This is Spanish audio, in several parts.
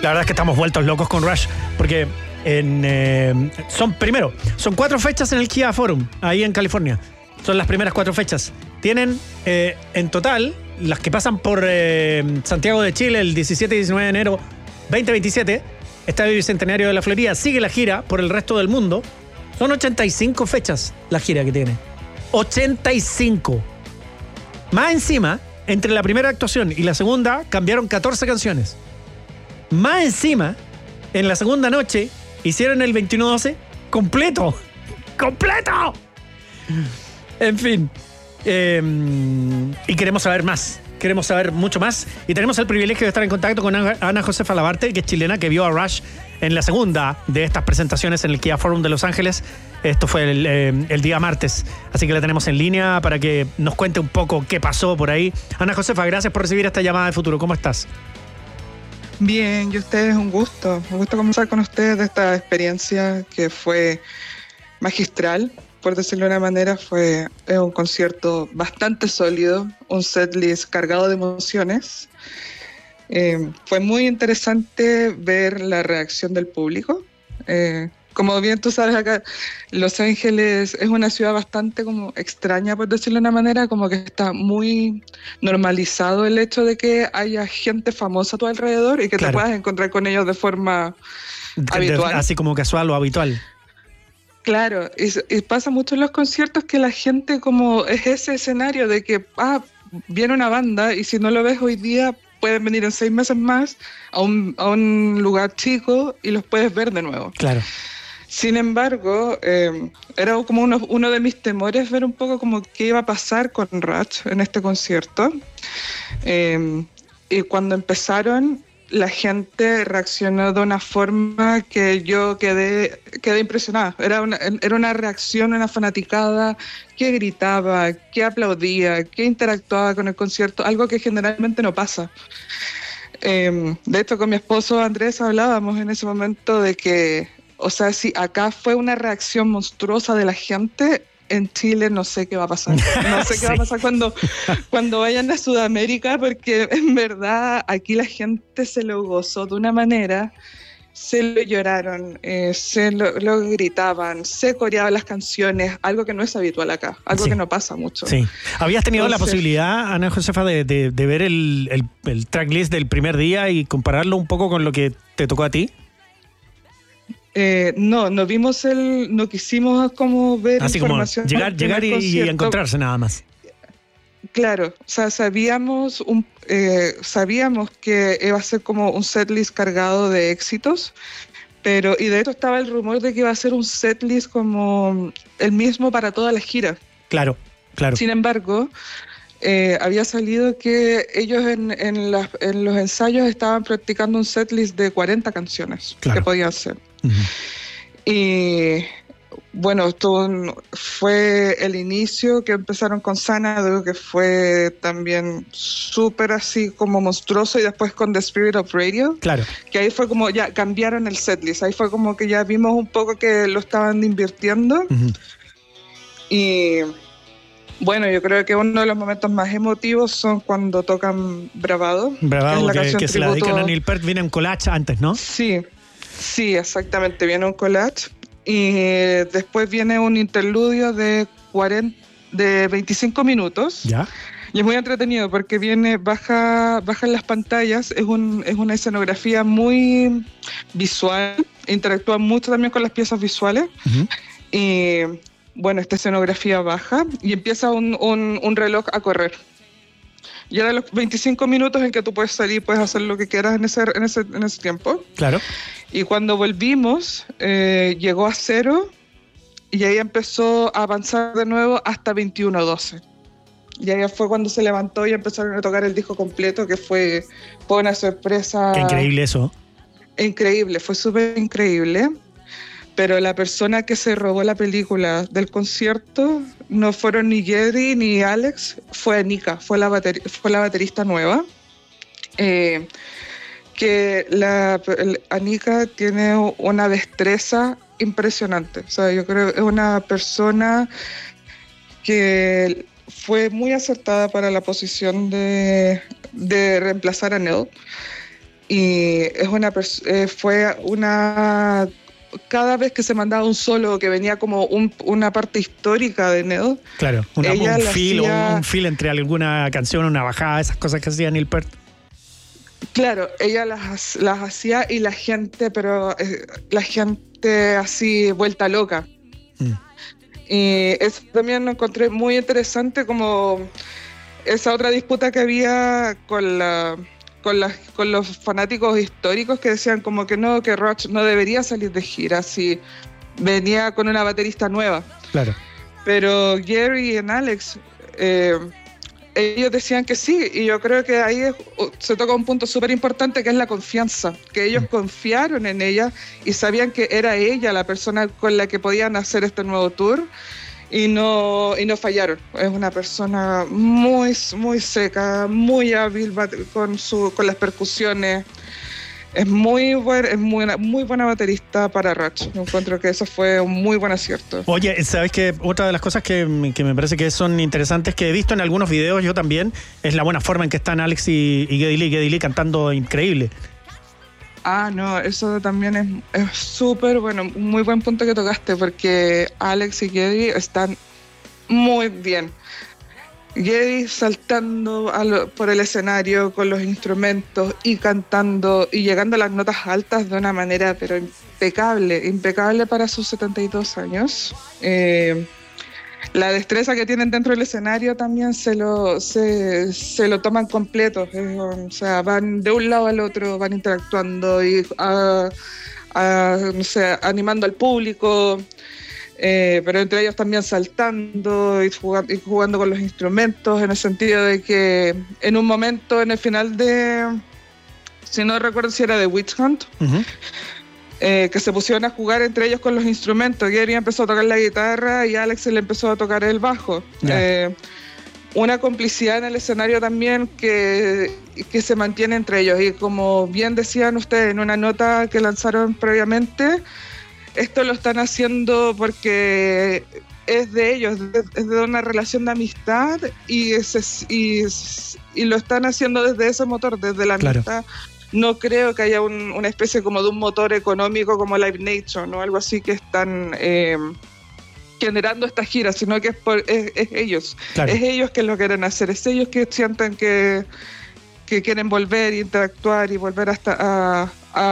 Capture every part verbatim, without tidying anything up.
La verdad es que estamos vueltos locos con Rush, porque en, eh, son, primero, son cuatro fechas en el Kia Forum, ahí en California. Son las primeras cuatro fechas. Tienen eh, en total, las que pasan por eh, Santiago de Chile el diecisiete y diecinueve de enero veinte veintisiete, está el Bicentenario de la Florida, sigue la gira por el resto del mundo. Son ochenta y cinco fechas la gira que tiene. ochenta y cinco. Más encima, entre la primera actuación y la segunda, cambiaron catorce canciones. Más encima, en la segunda noche, hicieron el veintiuno doce completo. ¡Completo! En fin. Eh, y queremos saber más. Queremos saber mucho más. Y tenemos el privilegio de estar en contacto con Ana Josefa Labarte, que es chilena, que vio a Rush en la segunda de estas presentaciones en el Kia Forum de Los Ángeles. Esto fue el, eh, el día martes. Así que la tenemos en línea para que nos cuente un poco qué pasó por ahí. Ana Josefa, gracias por recibir esta llamada de Futuro. ¿Cómo estás? Bien, y ustedes, un gusto. Un gusto conversar con ustedes de esta experiencia que fue magistral, por decirlo de una manera. Fue es un concierto bastante sólido, un setlist cargado de emociones. Eh, fue muy interesante ver la reacción del público. Eh, como bien tú sabes, acá Los Ángeles es una ciudad bastante como extraña, por decirlo de una manera, como que está muy normalizado el hecho de que haya gente famosa a tu alrededor y que claro, te puedas encontrar con ellos de forma de, habitual. De, así como casual o habitual. Claro, y, y pasa mucho en los conciertos que la gente como es ese escenario de que ah, viene una banda y si no lo ves hoy día pueden venir en seis meses más a un, a un lugar chico y los puedes ver de nuevo. Claro. Sin embargo, eh, era como uno, uno de mis temores ver un poco como qué iba a pasar con Rush en este concierto. Eh, y cuando empezaron, la gente reaccionó de una forma que yo quedé, quedé impresionada. Era una, era una reacción, una fanaticada que gritaba, que aplaudía, que interactuaba con el concierto, algo que generalmente no pasa. Eh, de hecho, con mi esposo Andrés hablábamos en ese momento de que, o sea, si acá fue una reacción monstruosa de la gente, en Chile no sé qué va a pasar. No sé qué sí. va a pasar cuando, cuando vayan a Sudamérica, porque en verdad aquí la gente se lo gozó de una manera, se lo lloraron, eh, se lo, lo gritaban, se coreaban las canciones, algo que no es habitual acá, algo sí. que no pasa mucho. Sí. ¿Habías tenido Entonces, la posibilidad, Ana Josefa, de, de, de ver el, el, el tracklist del primer día y compararlo un poco con lo que te tocó a ti? Eh, no, no vimos el, no quisimos como ver así información. Como llegar, llegar y, y encontrarse nada más. Claro, o sea, sabíamos, un, eh, sabíamos que iba a ser como un setlist cargado de éxitos, pero y de hecho estaba el rumor de que iba a ser un setlist como el mismo para toda la gira. Claro, claro. Sin embargo, eh, había salido que ellos en, en, las, en los ensayos estaban practicando un setlist de cuarenta canciones claro. que podían ser. Uh-huh. Y bueno, esto fue el inicio que empezaron con Xanadu, que fue también súper así como monstruoso, y después con The Spirit of Radio, claro. que ahí fue como ya cambiaron el setlist, ahí fue como que ya vimos un poco que lo estaban invirtiendo. Uh-huh. Y bueno, yo creo que uno de los momentos más emotivos son cuando tocan Bravado. Bravado, que, es la que, canción que se la dedican a Neil Peart. Viene un collage antes, ¿no? Sí, sí, exactamente, viene un collage. Y después viene un interludio de, cuarenta, de veinticinco minutos. Ya. Y es muy entretenido porque viene, baja, baja en las pantallas, es, un, es una escenografía muy visual, interactúa mucho también con las piezas visuales. Uh-huh. Y bueno, esta escenografía baja y empieza un, un, un reloj a correr. Y ahora los veinticinco minutos en que tú puedes salir, puedes hacer lo que quieras en ese, en ese, en ese tiempo. Claro. Y cuando volvimos, eh, llegó a cero y ahí empezó a avanzar de nuevo hasta veintiuno doce. Y ahí fue cuando se levantó y empezaron a tocar el disco completo, que fue, fue una sorpresa. Qué increíble eso. Increíble, fue súper increíble. Pero la persona que se robó la película del concierto no fueron ni Jerry ni Alex, fue Anika, fue la, bater- fue la baterista nueva. Eh, que la, Anika tiene una destreza impresionante. O sea, yo creo que es una persona que fue muy acertada para la posición de, de reemplazar a Neil. y es una eh, fue una... Cada vez que se mandaba un solo que venía como un, una parte histórica de Neil. Claro, una, un feel hacía... un, un feel entre alguna canción, una bajada, esas cosas que hacía Neil Peart. Claro, ella las, las hacía y la gente, pero eh, la gente así vuelta loca. Mm. Y eso también lo encontré muy interesante, como esa otra disputa que había con la... Con, las, con los fanáticos históricos que decían como que no, que Rush no debería salir de gira si venía con una baterista nueva. Claro. Pero Gary y Alex, eh, ellos decían que sí, y yo creo que ahí es, se toca un punto súper importante, que es la confianza, que ellos mm. confiaron en ella y sabían que era ella la persona con la que podían hacer este nuevo tour. Y no, y no fallaron. Es una persona muy, muy seca, muy hábil con, su, con las percusiones. Es muy, buen, es muy, muy buena baterista para Rush. Yo encuentro que eso fue un muy buen acierto. Oye, ¿sabes qué? Otra de las cosas que, que me parece que son interesantes, que he visto en algunos videos yo también, es la buena forma en que están Alex y, y Geddy Lee, Geddy Lee cantando increíble. Ah, no, eso también es súper bueno, un muy buen punto que tocaste, porque Alex y Geddy están muy bien. Geddy saltando a lo, por el escenario con los instrumentos y cantando y llegando a las notas altas de una manera pero impecable, impecable para sus setenta y dos años. Eh, La destreza que tienen dentro del escenario también se lo, se, se lo toman completo. Eh, o sea, van de un lado al otro, van interactuando y a, a, no sé, animando al público, eh, pero entre ellos también saltando y jugando, y jugando con los instrumentos, en el sentido de que en un momento, en el final de, si no recuerdo si era de Witch Hunt, uh-huh. Eh, que se pusieron a jugar entre ellos con los instrumentos. Gary empezó a tocar la guitarra y Alex le empezó a tocar el bajo. Yeah. Eh, una complicidad en el escenario también que, que se mantiene entre ellos. Y como bien decían ustedes en una nota que lanzaron previamente, esto lo están haciendo porque es de ellos, es de una relación de amistad y, es, y, y lo están haciendo desde ese motor, desde la claro. amistad. No creo que haya un, una especie como de un motor económico como Live Nation o algo así que están eh, generando esta gira, sino que es, por, es, es ellos. Claro. Es ellos que lo quieren hacer, es ellos que sienten que, que quieren volver, interactuar y volver hasta a,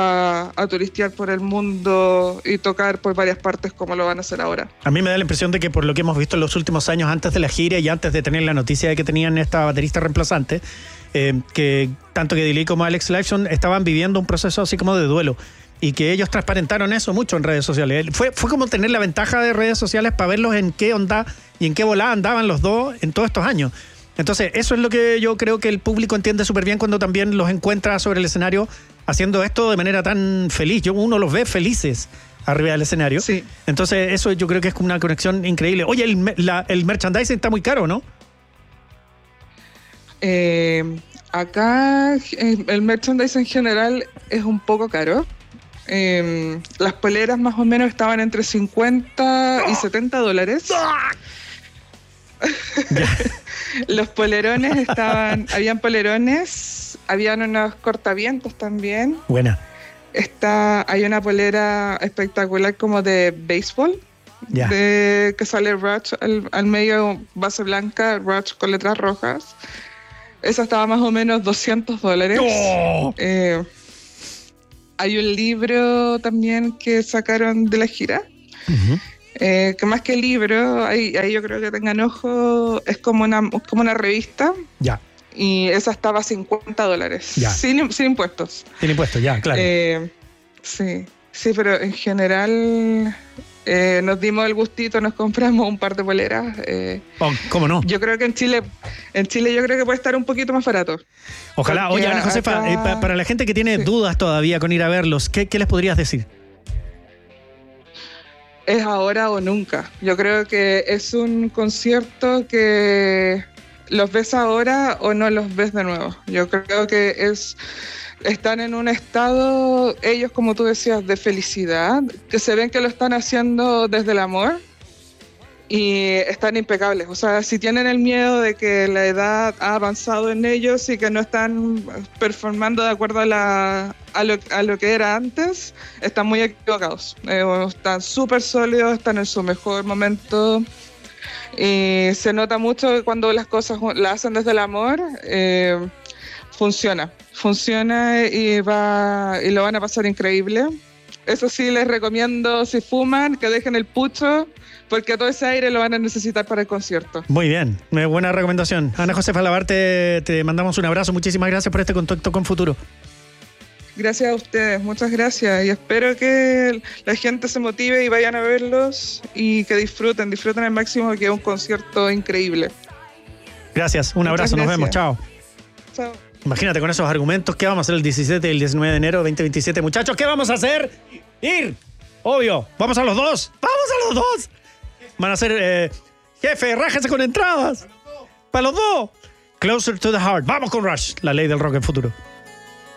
a, a turistear por el mundo y tocar por varias partes como lo van a hacer ahora. A mí me da la impresión de que por lo que hemos visto en los últimos años, antes de la gira y antes de tener la noticia de que tenían esta baterista reemplazante, Eh, que tanto Geddy Lee como Alex Lifeson estaban viviendo un proceso así como de duelo y que ellos transparentaron eso mucho en redes sociales. Fue, fue como tener la ventaja de redes sociales para verlos en qué onda y en qué volada andaban los dos en todos estos años. Entonces eso es lo que yo creo que el público entiende súper bien cuando también los encuentra sobre el escenario haciendo esto de manera tan feliz. Yo, uno los ve felices arriba del escenario. Sí. Entonces eso yo creo que es como una conexión increíble. Oye, el, la, el merchandising está muy caro, ¿no? Eh, acá eh, el merchandising en general es un poco caro. Eh, las poleras más o menos estaban entre cincuenta y setenta dólares. Los polerones estaban, habían polerones, habían unos cortavientos también. Buena. Está, hay una polera espectacular como de béisbol. Yeah. De, que sale Rush al, al medio, base blanca, Rush con letras rojas. Esa estaba más o menos doscientos dólares. ¡Oh! Eh, hay un libro también que sacaron de la gira. Uh-huh. Eh, que más que libro, ahí, ahí yo creo que tengan ojo, es como una, como una revista. Ya. Y esa estaba a cincuenta dólares. Ya. Sin, sin impuestos. Sin impuestos, ya, claro. Eh, sí, sí, pero en general... Eh, nos dimos el gustito, nos compramos un par de poleras. Eh, oh, ¿Cómo no? Yo creo que en Chile, en Chile yo creo que puede estar un poquito más barato. Ojalá. Oye, Ana Josefa, acá... eh, pa, para la gente que tiene sí. dudas todavía con ir a verlos, ¿qué, ¿qué les podrías decir? Es ahora o nunca. Yo creo que es un concierto que los ves ahora o no los ves de nuevo. Yo creo que es... Están en un estado, ellos como tú decías, de felicidad, que se ven que lo están haciendo desde el amor y están impecables. O sea, si tienen el miedo de que la edad ha avanzado en ellos y que no están performando de acuerdo a, la, a, lo, a lo que era antes, están muy equivocados. Eh, están súper sólidos, están en su mejor momento. Y se nota mucho que cuando las cosas las hacen desde el amor, eh, funciona. Funciona y, va, y lo van a pasar increíble. Eso sí, les recomiendo, si fuman, que dejen el pucho, porque todo ese aire lo van a necesitar para el concierto. Muy bien, buena recomendación. Ana Josefa Labar, te, te mandamos un abrazo. Muchísimas gracias por este contacto con Futuro. Gracias a ustedes, muchas gracias. Y espero que la gente se motive y vayan a verlos y que disfruten, disfruten al máximo, que es un concierto increíble. Gracias, un abrazo, nos vemos, chao. Chao. Imagínate con esos argumentos, ¿qué vamos a hacer el diecisiete y el diecinueve de enero de veinte veintisiete? Muchachos, ¿qué vamos a hacer? Ir, obvio, vamos a los dos, vamos a los dos. Van a ser, eh, jefe, rájese con entradas. Para los dos. Closer to the Heart. Vamos con Rush, la ley del rock en Futuro.